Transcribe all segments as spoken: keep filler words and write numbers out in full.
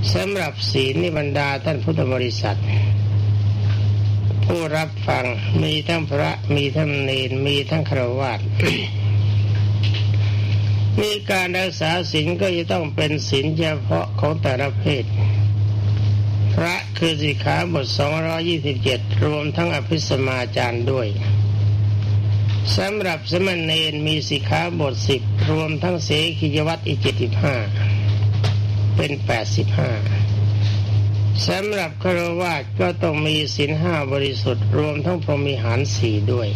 สำหรับศีลนิบรรดาท่านพุทธบริษัทผู้รับฟังมีทั้งพระมีทั้งเณรมีทั้งฆราวาส มีการรักษาศีลก็จะต้องเป็นศีลเฉพาะของแต่ละเพศพระคือสิกขาบทสองร้อยยี่สิบเจ็ดรวมทั้งอภิสมาจารด้วยสำหรับสมณเณรมีสิกขาบทสิบรวมทั้งเสขียวัตรอีกเจ็ดสิบห้าเป็นแปดสิบห้าสำหรับฆราวาสก็ต้องมีศีลห้าบริสุทธิ์รวมทั้งพรหมิหารสี่ด้วย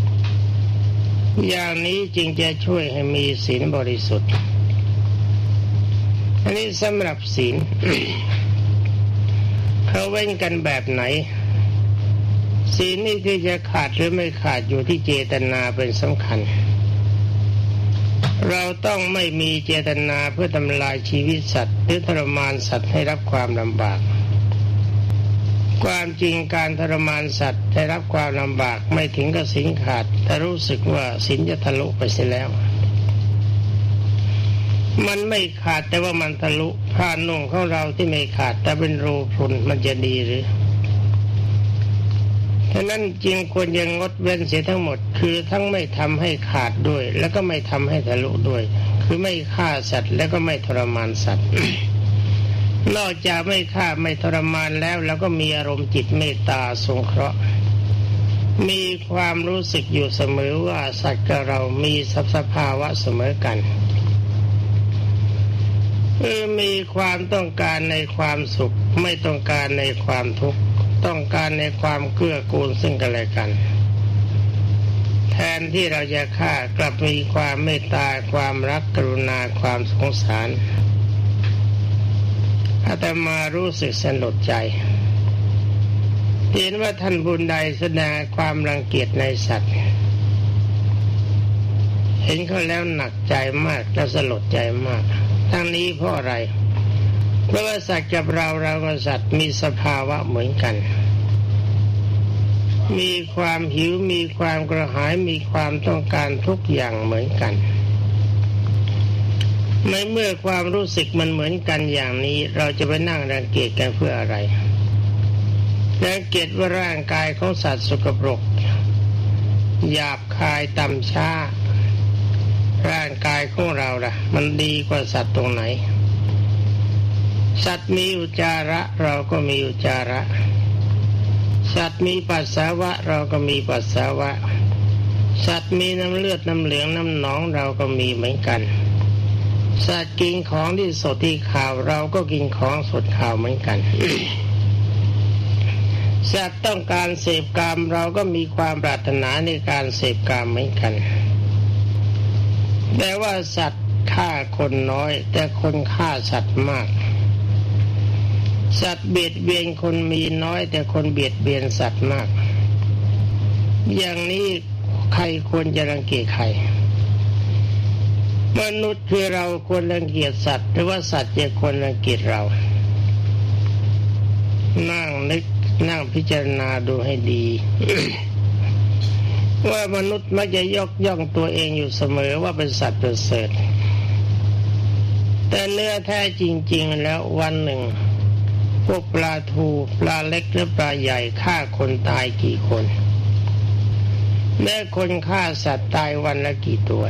อย่างนี้จึงจะช่วยให้มีศีลบริสุทธิ์อันนี้สำหรับศีล เขาเว้นกันแบบไหนศีลนี่ที่จะขาดหรือไม่ขาดอยู่ที่เจตนาเป็นสำคัญเราต้องไม่มีเจตนาเพื่อทำลายชีวิตสัตว์หรือทรมานสัตว์ให้รับความลำบากความจริงการทรมานสัตว์ให้รับความลำบากไม่ถึงกับศีลขาดแต่รู้สึกว่าศีลจะทะลุไปเสียแล้วมันไม่ขาดแต่ว่ามันทะลุผ้านุ่งของเราที่ไม่ขาดแต่เป็นรูพรุนมันจะดีหรือฉะนั้นจริงควรยังงดเว้นเสียทั้งหมดคือทั้งไม่ทำให้ขาดด้วยแล้วก็ไม่ทำให้ทะลุด้วยคือไม่ฆ่าสัตว์แล้วก็ไม่ทรมานสัตว์ นอกจากไม่ฆ่าไม่ทรมานแล้วแล้วก็มีอารมณ์จิตเมตตาสงเคราะห์มีความรู้สึกอยู่เสมอว่าสัตว์กับเรามีสภาวะเสมอกันคือมีความต้องการในความสุขไม่ต้องการในความทุกข์ต้องการในความเกื้อกูลซึ่งกันและกันแทนที่เราจะฆ่ากลับมีความเมตตาความรักกรุณาความสงสารอาตมารู้สึกสลดใจเห็นว่าท่านบุญใดแสดงความรังเกียจในสัตว์เห็นเขาแล้วหนักใจมากและสลดใจมากทั้งนี้เพราะอะไรเพราะว่าสัตว์กับเราเรากับสัตว์มีสภาวะเหมือนกันมีความหิวมีความกระหายมีความต้องการทุกอย่างเหมือนกันในเมื่อความรู้สึกมันเหมือนกันอย่างนี้เราจะไปนั่งรังเกียจกันเพื่ออะไรรังเกียจว่าร่างกายของสัตว์สกปรกหยาบคายต่ำช้าร่างกายของเราล่ะมันดีกว่าสัตว์ตรงไหนสัตว์มีอุจจาระเราก็มีอุจจาระสัตว์มีปัสสาวะเราก็มีปัสสาวะสัตว์มีน้ำเลือดน้ำเหลืองน้ำหนองเราก็มีเหมือนกันสัตว์กินของที่สดที่ข่าวเราก็กินของสดข่าวเหมือนกัน สัตว์ต้องการเสพกามเราก็มีความปรารถนาในการเสพกามเหมือนกันแต่ว่าสัตว์ฆ่าคนน้อยแต่คนฆ่าสัตว์มากสัตว์เบียดเบียนคนมีน้อยแต่คนเบียดเบียนสัตว์มากอย่างนี้ใครควรจะรังเกียจใครมนุษย์คือเราควรรังเกียจสัตว์หรือว่าสัตว์จะควรรังเกียจเรานั่งนึกนั่งพิจารณาดูให้ดี ว่ามนุษย์มักจะยกย่องตัวเองอยู่เสมอว่าเป็นสัตว์ประเสริฐแต่เนื้อแท้จริงๆแล้ววันหนึ่งพวกปลาทูปลาเล็กหรือปลาใหญ่ฆ่าคนตายกี่คนแม้คนฆ่าสัตว์ตายวันละกี่ตัว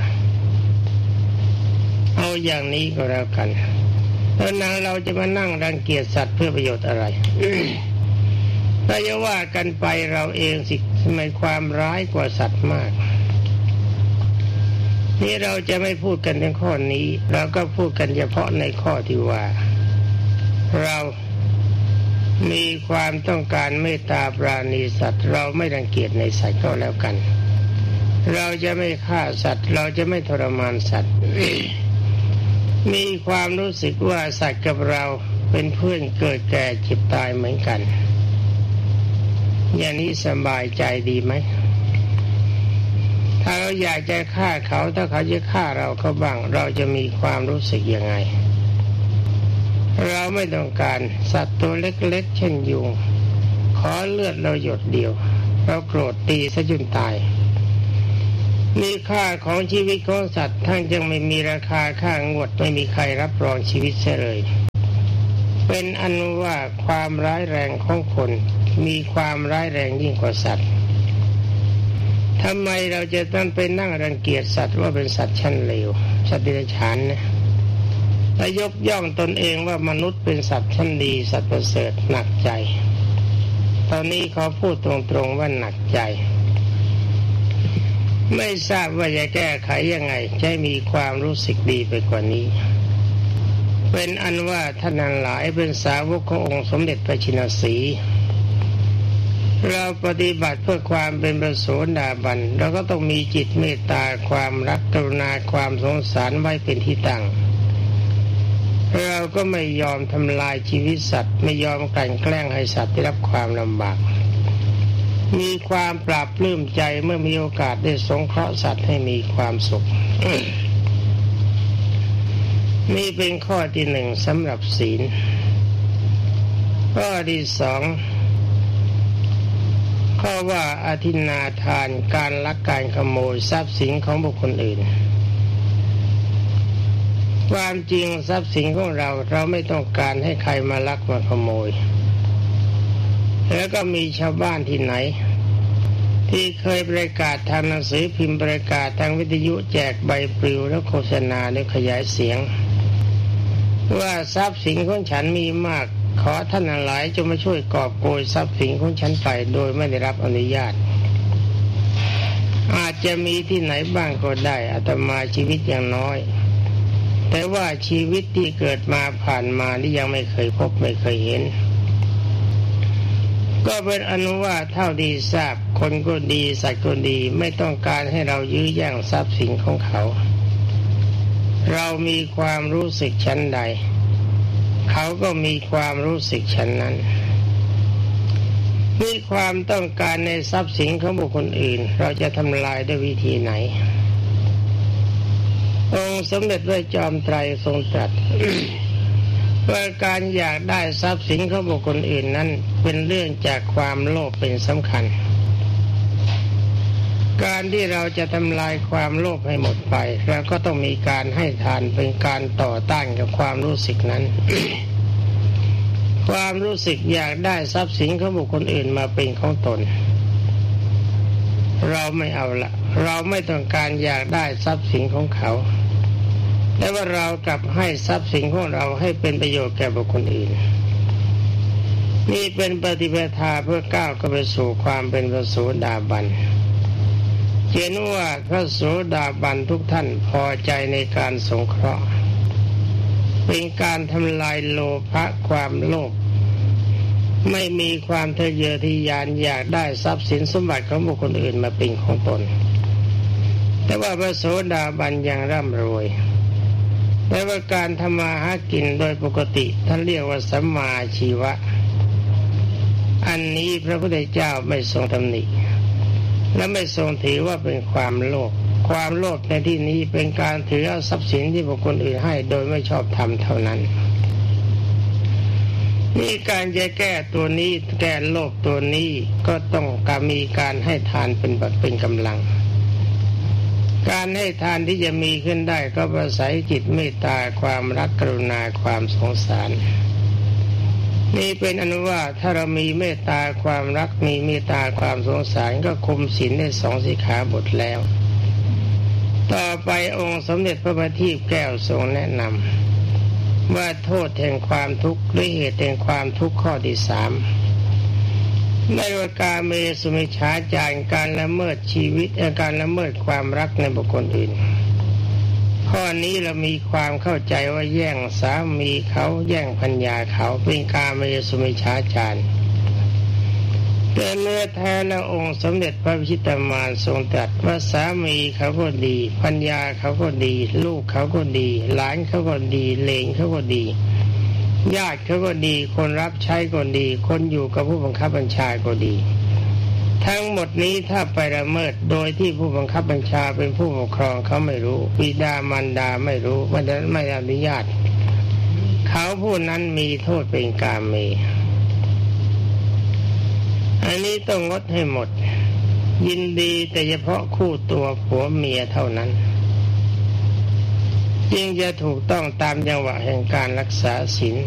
เอาอย่างนี้ก็แล้วกันแล้วนางเราจะมานั่งรังเกียจสัตว์เพื่อประโยชน์อะไร ถ้าจะว่ากันไปเราเองสิทำไมความร้ายกว่าสัตว์มากนี่เราจะไม่พูดกันในข้อนี้เราก็พูดกันเฉพาะในข้อที่ว่าเรามีความต้องการเมตตาปราณีสัตว์เราไม่รังเกียจในสัตว์ก็แล้วกันเราจะไม่ฆ่าสัตว์เราจะไม่ทรมานสัตว์ มีความรู้สึกว่าสัตว์กับเราเป็นเพื่อนเกิดแก่เจ็บตายเหมือนกันอย่างนี้สบายใจดีไหมถ้าเราอยากจะฆ่าเขาถ้าเขาจะฆ่าเราเขาบ้างเราจะมีความรู้สึกยังไงเราไม่ต้องการสัตว์ตัวเล็กๆเช่นยุงขอเลือดเราหยดเดียวเราโกรธตีซะจนตายมีค่าของชีวิตของสัตว์ทั้งยังไม่มีราคาค่างวดไม่มีใครรับรองชีวิตเสียเลยเป็นอันว่าความร้ายแรงของคนมีความร้ายแรงยิ่งกว่าสัตว์ทำไมเราจะต้องไปนั่งรังเกียจสัตว์ว่าเป็นสัตว์ชั้นเลวสัตว์เดรัจฉานนะและยกย่องตนเองว่ามนุษย์เป็นสัตว์ชั้นดีสัตว์ประเสริฐหนักใจตอนนี้เขาพูดตรงๆว่าหนักใจไม่ทราบว่าจะแก้ไขยังไงจะมีความรู้สึกดีไปกว่านี้เป็นอันว่าท่านทั้งหลายเป็นสาวกขององค์สมเด็จพระชินสีห์เราปฏิบัติเพื่อความเป็นพระโสดาบันเราก็ต้องมีจิตเมตตาความรักกรุณาความสงสารไว้เป็นที่ตั้งเราก็ไม่ยอมทำลายชีวิตสัตว์ไม่ยอมกลั่นแกล้งให้สัตว์ได้รับความลำบากมีความปราบปลื้มใจเมื่อมีโอกาสได้สงเคราะห์สัตว์ให้มีความสุข นี่เป็นข้อที่หนึ่งสำหรับศีลข้อที่สองข้อว่าอทินนาทานการลักการขโมยทรัพย์สินของบุคคลอื่นความจริงทรัพย์สินของเราเราไม่ต้องการให้ใครมาลักมาขโมยแล้วก็มีชาวบ้านที่ไหนที่เคยประกาศทางหนังสือพิมพ์ประกาศทางวิทยุแจกใบปลิวและโฆษณาและขยายเสียงว่าทรัพย์สินของฉันมีมากขอท่านทั้งหลายจงมาช่วยกอบโกยทรัพย์สินของฉันไปโดยไม่ได้รับอนุญาตอาจจะมีที่ไหนบ้างก็ได้อาตมาชีวิตอย่างน้อยแต่ว่าชีวิตที่เกิดมาผ่านมาที่ยังไม่เคยพบไม่เคยเห็นก็เป็นอนุว่าเท่าที่ทราบคนก็ดีสัตว์ก็ดีไม่ต้องการให้เรายื้อแย่งทรัพย์สินของเขาเรามีความรู้สึกชั้นใดเขาก็มีความรู้สึกชั้นนั้นมีความต้องการในทรัพย์สินของบุคคลอื่นเราจะทำลายด้วยวิธีไหนองค์สมเด็จพระจอมไตรทรงตรัส ว่าการอยากได้ทรัพย์สินของบุคคลอื่นนั้นเป็นเรื่องจากความโลภเป็นสำคัญการที่เราจะทำลายความโลภให้หมดไปเราก็ต้องมีการให้ทานเป็นการต่อต้านกับความรู้สึกนั้น ความรู้สึกอยากได้ทรัพย์สินของบุคคลอื่นมาเป็นของตนเราไม่เอาละเราไม่ต้องการอยากได้ทรัพย์สินของเขาแต่ว่าเรากลับให้ทรัพย์สินของเราให้เป็นประโยชน์แก่บุคคลอื่นนี่เป็นปฏิปทาเพื่อก้าวเข้าไปสู่ความเป็นพระโสดาบันเห็นว่าพระโสดาบันทุกท่านพอใจในการสงเคราะห์เป็นการทำลายโลภะความโลภไม่มีความทะเยอทะยานอยากได้ทรัพย์สินสมบัติของบุคคลอื่นมาเป็นของตนแต่ว่าพระโสดาบันยังร่ำรวยแต่ว่าการทำมาหากินโดยปกติท่านเรียกว่าสัมมาชีวะอันนี้พระพุทธเจ้าไม่ทรงตำหนิและไม่ทรงถือว่าเป็นความโลภความโลภในที่นี้เป็นการถือเอาทรัพย์สินที่บุคคลอื่นให้โดยไม่ชอบธรรมเท่านั้นนี่การจะแก้ตัวนี้แก้โลภตัวนี้ก็ต้องการมีการให้ทานเป็นบัตรเป็นกำลังการให้ทานที่จะมีขึ้นได้ก็อาศัยจิตเมตตาความรักกรุณาความสงสารนี่เป็นอนุว่าถ้าเรามีเมตตาความรักมีเมตตาความสงสารก็คุมศีลได้สองสิกขาบทแล้วต่อไปองค์สมเด็จพระบัณฑิตแก้วทรงแนะนำว่าโทษแห่งความทุกข์หรือเหตุแห่งความทุกข์ข้อที่สามในว่าการเมสุมิจฉาจารการละเมิดชีวิตการละเมิดความรักในบุคคลอื่นข้อนี้เรามีความเข้าใจว่าแย่งสามีเขาแย่งภรรยาเขาเป็นการเมสุมิจฉาจารแต่เนื้อแท้แล้วองค์สมเด็จพระพิชิตมารทรงตรัสว่าสามีเขาก็ดีภรรยาเขาก็ดีลูกเขาก็ดีหลานเขาก็ดีเหลนเขาก็ดีญาติเขาก็ดีคนรับใช้ก็ดีคนอยู่กับผู้บังคับบัญชาก็ดีทั้งหมดนี้ถ้าไปละเมิดโดยที่ผู้บังคับบัญชาเป็นผู้ปกครองเขาไม่รู้บิดามารดาไม่รู้ไม่ได้ไม่อนุญาตเขาผู้นั้นมีโทษเป็นกาเมอันนี้ต้องงดให้หมดยินดีแต่เฉพาะคู่ตัวผัวเมียเท่านั้นจึงจะถูกต้องตามจังหวะแห่งการรักษาศีล